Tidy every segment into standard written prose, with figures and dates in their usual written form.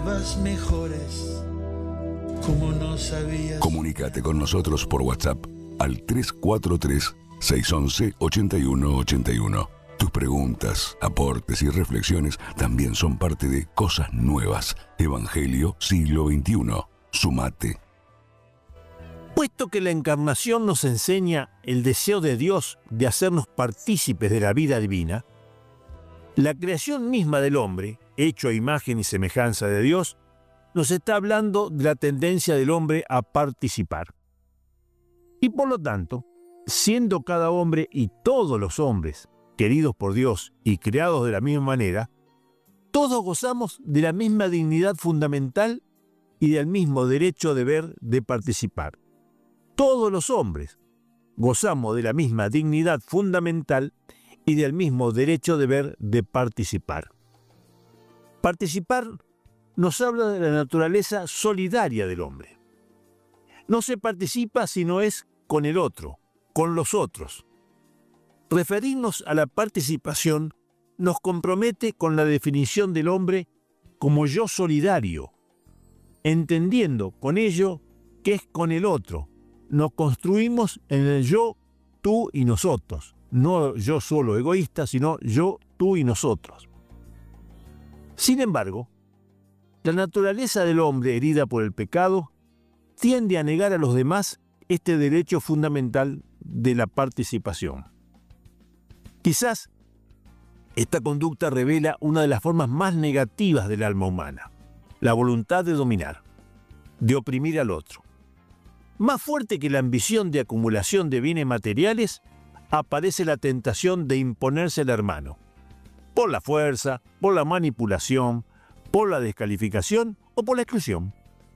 nuevas, mejores, como no sabías. Comunícate con nosotros por WhatsApp al 343-611-8181. Tus preguntas, aportes y reflexiones también son parte de Cosas Nuevas. Evangelio Siglo XXI. Sumate. Puesto que la encarnación nos enseña el deseo de Dios de hacernos partícipes de la vida divina, la creación misma del hombre, hecho a imagen y semejanza de Dios, nos está hablando de la tendencia del hombre a participar. Y por lo tanto, siendo cada hombre y todos los hombres queridos por Dios y creados de la misma manera, todos gozamos de la misma dignidad fundamental y del mismo derecho-deber de participar. Todos los hombres gozamos de la misma dignidad fundamental y del mismo derecho-deber de participar. Participar nos habla de la naturaleza solidaria del hombre. No se participa si no es con el otro, con los otros. Referirnos a la participación nos compromete con la definición del hombre como yo solidario, entendiendo con ello que es con el otro. Nos construimos en el yo, tú y nosotros. No yo solo egoísta, sino yo, tú y nosotros. Sin embargo, la naturaleza del hombre herida por el pecado tiende a negar a los demás este derecho fundamental de la participación. Quizás esta conducta revela una de las formas más negativas del alma humana, la voluntad de dominar, de oprimir al otro. Más fuerte que la ambición de acumulación de bienes materiales, aparece la tentación de imponerse al hermano, por la fuerza, por la manipulación, por la descalificación o por la exclusión.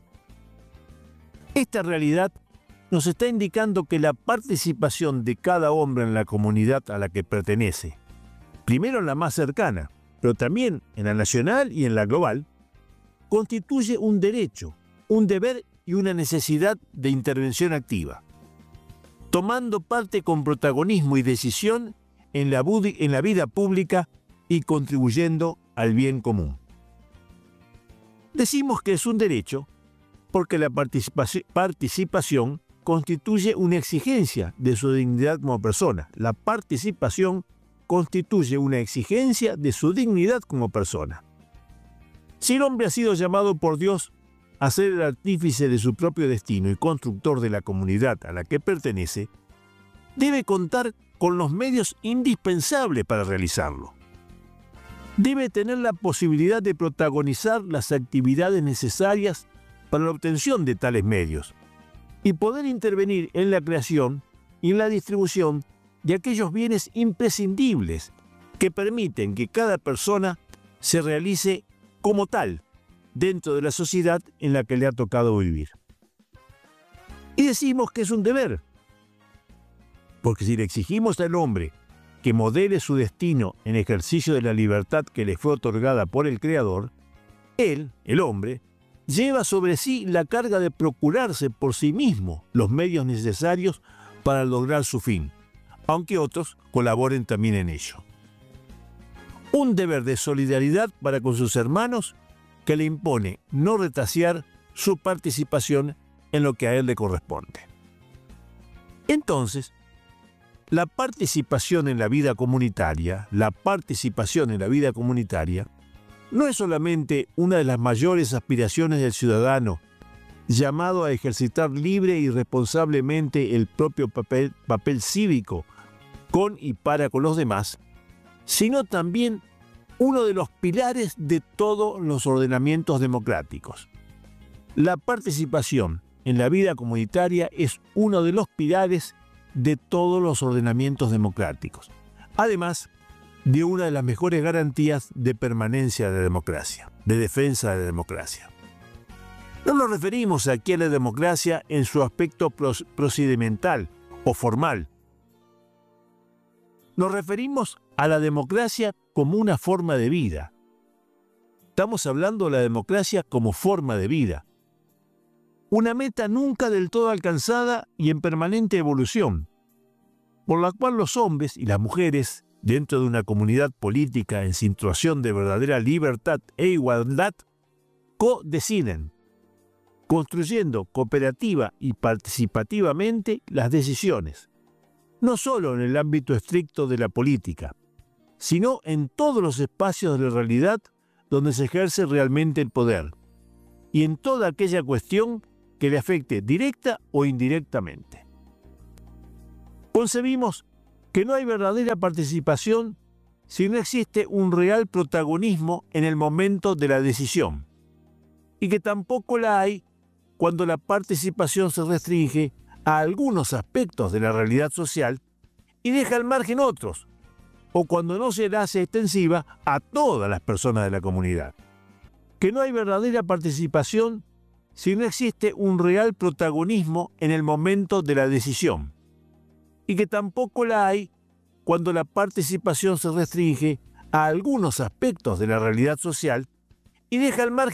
Esta realidad nos está indicando que la participación de cada hombre en la comunidad a la que pertenece, primero en la más cercana, pero también en la nacional y en la global, constituye un derecho, un deber y una necesidad de intervención activa, tomando parte con protagonismo y decisión en la vida pública y contribuyendo al bien común. Decimos que es un derecho porque la participación constituye una exigencia de su dignidad como persona. La participación constituye una exigencia de su dignidad como persona. Si el hombre ha sido llamado por Dios a ser el artífice de su propio destino y constructor de la comunidad a la que pertenece, debe contar con los medios indispensables para realizarlo. Debe tener la posibilidad de protagonizar las actividades necesarias para la obtención de tales medios y poder intervenir en la creación y en la distribución de aquellos bienes imprescindibles que permiten que cada persona se realice como tal dentro de la sociedad en la que le ha tocado vivir. Y decimos que es un deber, porque si le exigimos al hombre que modele su destino en ejercicio de la libertad que le fue otorgada por el Creador, él, el hombre, lleva sobre sí la carga de procurarse por sí mismo los medios necesarios para lograr su fin, aunque otros colaboren también en ello. Un deber de solidaridad para con sus hermanos que le impone no retasear su participación en lo que a él le corresponde. Entonces, la participación en la vida comunitaria no es solamente una de las mayores aspiraciones del ciudadano, llamado a ejercitar libre y responsablemente el propio papel cívico con y para con los demás, sino también uno de los pilares de todos los ordenamientos democráticos. La participación en la vida comunitaria es uno de los pilares de todos los ordenamientos democráticos, además de una de las mejores garantías de permanencia de la democracia, de defensa de la democracia. No nos referimos aquí a la democracia en su aspecto procedimental o formal. Nos referimos a la democracia como una forma de vida. Estamos hablando de la democracia como forma de vida. Una meta nunca del todo alcanzada y en permanente evolución, por la cual los hombres y las mujeres, dentro de una comunidad política en situación de verdadera libertad e igualdad, co-deciden, construyendo cooperativa y participativamente las decisiones, no solo en el ámbito estricto de la política, sino en todos los espacios de la realidad donde se ejerce realmente el poder, y en toda aquella cuestión que le afecte directa o indirectamente. Concebimos que no hay verdadera participación si no existe un real protagonismo en el momento de la decisión, y que tampoco la hay cuando la participación se restringe a algunos aspectos de la realidad social y deja al margen otros, o cuando no se la hace extensiva a todas las personas de la comunidad. Que no hay verdadera participación si no existe un real protagonismo en el momento de la decisión, y que tampoco la hay cuando la participación se restringe a algunos aspectos de la realidad social y deja al margen